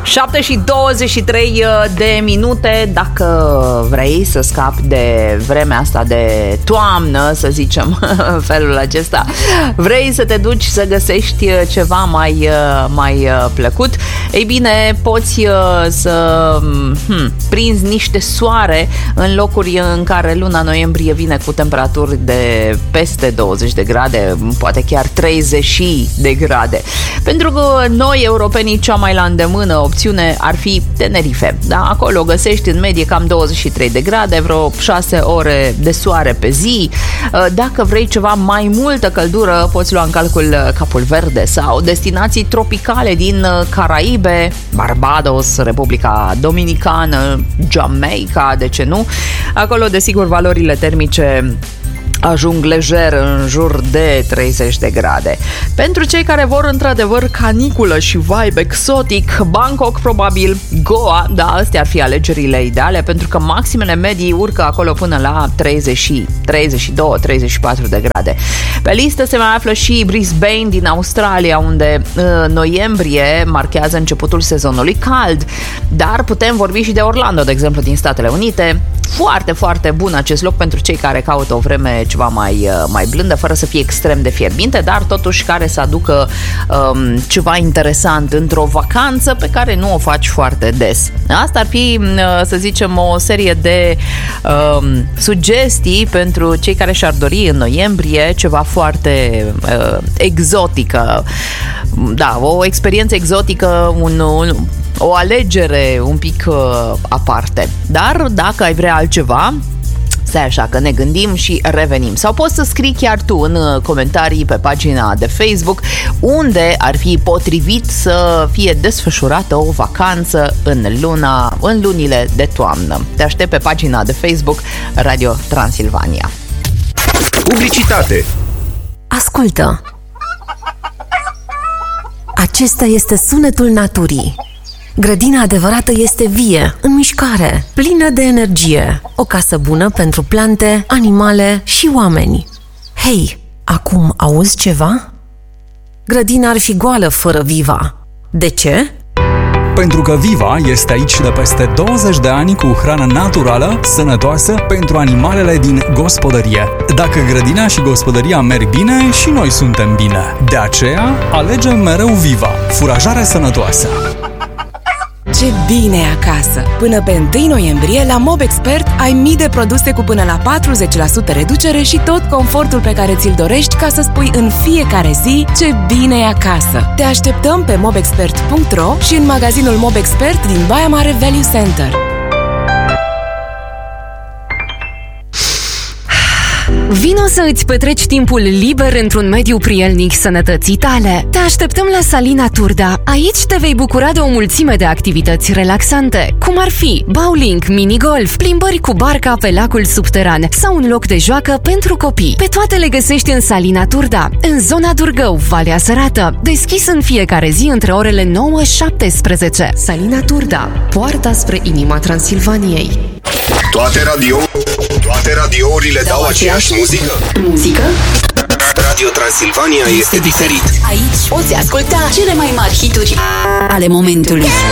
7:23 de minute. Dacă vrei să scapi de vremea asta de toamnă, să zicem în felul acesta, vrei să te duci să găsești ceva mai plăcut, ei bine, poți să prinzi niște soare în locuri în care luna noiembrie vine cu temperaturi de peste 20 de grade, poate chiar 30 de grade. Pentru că noi, europenii, cea mai la îndemână opțiune ar fi Tenerife. Da? Acolo găsești în medie cam 23 de grade, vreo 6 ore de soare pe zi. Dacă vrei ceva mai multă căldură, poți lua în calcul Capul Verde sau destinații tropicale din Caraibe, Barbados, Republica Dominicană, Jamaica, de ce nu? Acolo, desigur, valorile termice ajung lejer în jur de 30 de grade. Pentru cei care vor într-adevăr caniculă și vibe exotic, Bangkok probabil, Goa, da, astea ar fi alegerile ideale, pentru că maximele medii urcă acolo până la 32-34 de grade. Pe listă se mai află și Brisbane din Australia, unde noiembrie marchează începutul sezonului cald, dar putem vorbi și de Orlando, de exemplu, din Statele Unite. Foarte, foarte bun acest loc pentru cei care caută o vreme ceva mai blândă, fără să fie extrem de fierbinte, dar totuși care să aducă ceva interesant într-o vacanță pe care nu o faci foarte des. Asta ar fi, să zicem, o serie de sugestii pentru cei care și-ar dori în noiembrie ceva foarte exotică. Da, o experiență exotică, o alegere un pic aparte. Dar dacă ai vrea altceva, stai așa că ne gândim și revenim. Sau poți să scrii chiar tu în comentarii pe pagina de Facebook unde ar fi potrivit să fie desfășurată o vacanță în lunile de toamnă. Te aștept pe pagina de Facebook Radio Transilvania. Publicitate. Ascultă! Acesta este sunetul naturii. Grădina adevărată este vie, în mișcare, plină de energie. O casă bună pentru plante, animale și oameni. Hei, acum auzi ceva? Grădina ar fi goală fără Viva. De ce? Pentru că Viva este aici de peste 20 de ani cu hrană naturală, sănătoasă pentru animalele din gospodărie. Dacă grădina și gospodăria merg bine, și noi suntem bine. De aceea, alegem mereu Viva, furajare sănătoasă. Ce bine e acasă! Până pe 1 noiembrie, la Mobexpert ai mii de produse cu până la 40% reducere și tot confortul pe care ți-l dorești ca să spui în fiecare zi ce bine e acasă. Te așteptăm pe mobexpert.ro și în magazinul Mobexpert din Baia Mare Value Center. Vino să îți petreci timpul liber într-un mediu prielnic sănătății tale. Te așteptăm la Salina Turda. Aici te vei bucura de o mulțime de activități relaxante, cum ar fi bowling, minigolf, plimbări cu barca pe lacul subteran sau un loc de joacă pentru copii. Pe toate le găsești în Salina Turda, în zona Durgău, Valea Sărată, deschis în fiecare zi între orele 9-17. Salina Turda, poarta spre inima Transilvaniei. Toate radiourile dau aceeași muzică? Radio Transilvania este diferit. Aici poți asculta cele mai mari hituri ale momentului.